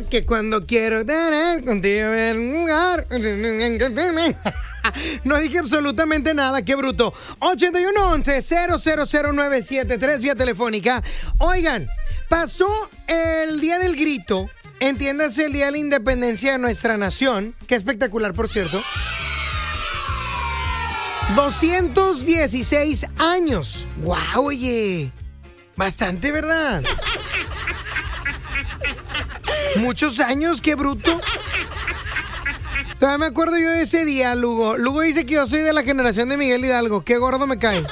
que cuando quiero tener contigo en un lugar. No dije absolutamente nada, qué bruto. 8111-000-973 vía telefónica. Oigan, pasó el día del grito, entiéndase el día de la independencia de nuestra nación. Qué espectacular, por cierto. 216 años. ¡Guau, oye! Bastante, ¿verdad? Muchos años, qué bruto. Todavía me acuerdo yo de ese día, Lugo. Lugo dice que yo soy de la generación de Miguel Hidalgo. Qué gordo me cae.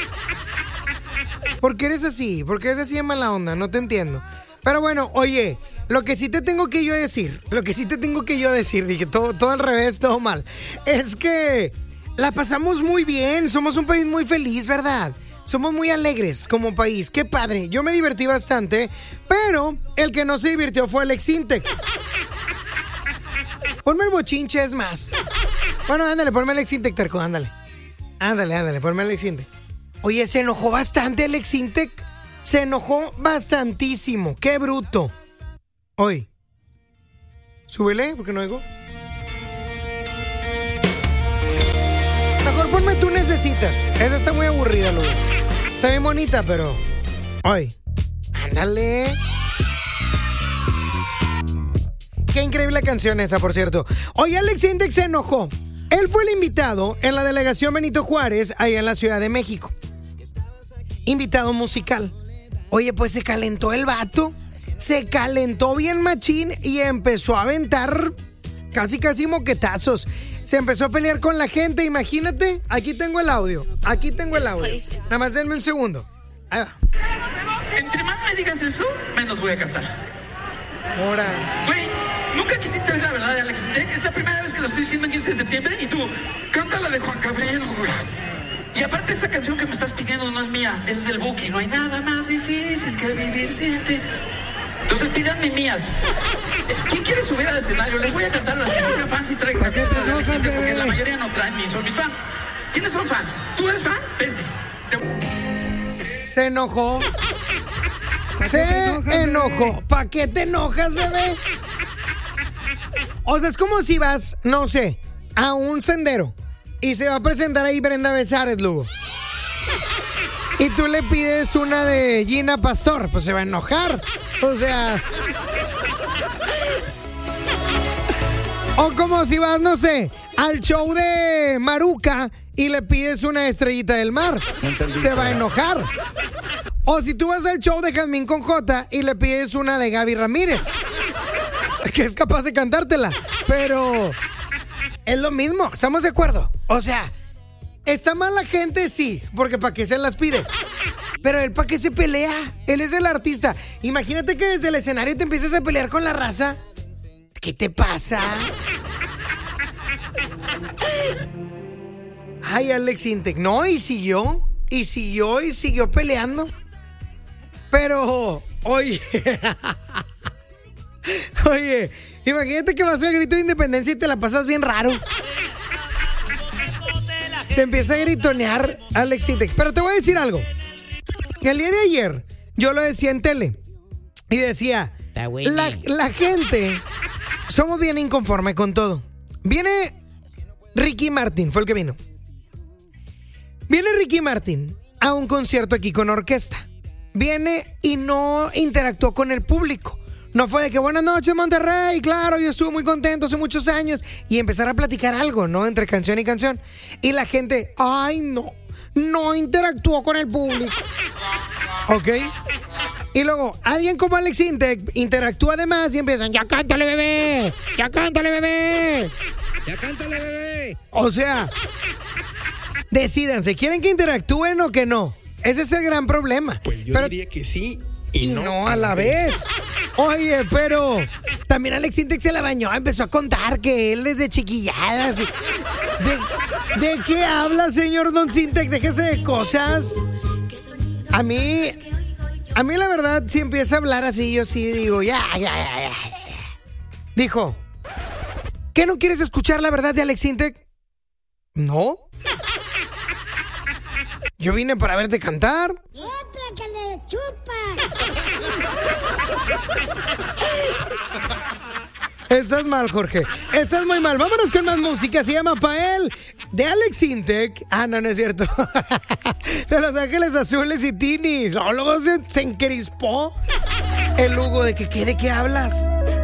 ¿Por qué eres así? ¿Por qué eres así de mala onda? No te entiendo. Pero bueno, oye, lo que sí te tengo que yo decir, dije todo al revés, todo mal, es que la pasamos muy bien, somos un país muy feliz, ¿verdad? Somos muy alegres como país, qué padre, yo me divertí bastante, pero el que no se divirtió fue Alex Intec. Ponme el bochinche, es más. Bueno, ándale, ponme Alex Intec, Terco, ándale. Ándale, ponme Alex Intec. Oye, se enojó bastante Alex Intec. Se enojó bastantísimo. ¡Qué bruto! Oye, súbele, porque no oigo. Mejor ponme Tú Necesitas. Esa está muy aburrida, Lugo. Está bien bonita, pero... Oye, ándale. Qué increíble canción esa, por cierto. Oye, Alex Intec se enojó. Él fue el invitado en la delegación Benito Juárez, allá en la Ciudad de México. Invitado musical. Oye, pues se calentó el vato. Se calentó bien machín y empezó a aventar casi moquetazos. Se empezó a pelear con la gente, imagínate. Aquí tengo el audio. Nada más denme un segundo. Ahí va. Entre más me digas eso, menos voy a cantar. Ahora. Güey, nunca quisiste ver la verdad de Alex Intec. Es la primera vez que lo estoy diciendo el 15 de septiembre y tú, canta la de Juan Gabriel, güey. Y aparte esa canción que me estás pidiendo no es mía, ese es el Buki. No hay nada más difícil que vivir sin ti. Entonces pídanme mías. ¿Quién quiere subir al escenario? Les voy a cantar las que sean fans y traigan de Alex Intec, porque la mayoría no traen ni son mis fans. ¿Quiénes son fans? ¿Tú eres fan? Vente. Se enojó. ¿Para qué te enojas, bebé? O sea, es como si vas, no sé, a un sendero y se va a presentar ahí Brenda Besares, Lugo. Y tú le pides una de Gina Pastor, pues se va a enojar. O sea... O como si vas, no sé, al show de Maruca y le pides una Estrellita del Mar. Se va a enojar. O si tú vas al show de Jazmín con J y le pides una de Gaby Ramírez, que es capaz de cantártela. Pero es lo mismo, ¿estamos de acuerdo? O sea, está mal la gente, sí, porque ¿para qué se las pide? Pero él ¿para qué se pelea? Él es el artista. Imagínate que desde el escenario te empieces a pelear con la raza. ¿Qué te pasa? Ay, Alex Intec. No, y siguió peleando. Pero, oye, imagínate que vas al grito de independencia y te la pasas bien raro. Te empieza a gritonear Alex Intec. Pero te voy a decir algo. El día de ayer, yo lo decía en tele. Y decía, la gente, somos bien inconformes con todo. Viene Ricky Martin, fue el que vino. Viene Ricky Martin a un concierto aquí con orquesta. Viene y no interactuó con el público. No fue de que buenas noches Monterrey, claro, yo estuve muy contento hace muchos años. Y empezar a platicar algo, ¿no? Entre canción y canción. Y la gente, ay no interactuó con el público. ¿Ok? Y luego, alguien como Alex Intec interactúa además y empiezan, ¡ya cántale, bebé! ¡Ya cántale, bebé! ¡Ya cántale, bebé! O sea, decídanse, ¿quieren que interactúen o que no? Ese es el gran problema. Pues yo diría que sí y no a la vez. Oye, pero también Alex Intec se la bañó, empezó a contar que él desde chiquilladas. ¿De qué habla, señor Don Intec? Déjese de cosas. A mí la verdad, si empieza a hablar así, yo sí digo, ya. Dijo, ¿qué no quieres escuchar la verdad de Alex Intec? No. Yo vine para verte cantar. ¡Otra que le chupa! Estás mal, Jorge. Estás muy mal. Vámonos con más música. Se llama Pael, de Alex Intec. Ah, no, no es cierto. De Los Ángeles Azules y Tini. No, luego se encrispó el Hugo. ¿De qué hablas?